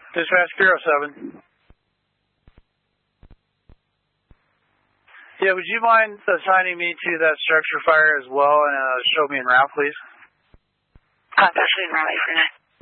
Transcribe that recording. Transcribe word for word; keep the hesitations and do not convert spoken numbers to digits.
Dispatch Bureau seven. Yeah, would you mind assigning me to that structure fire as well and uh, show me en route, please? Uh, that's en route, eight three nine.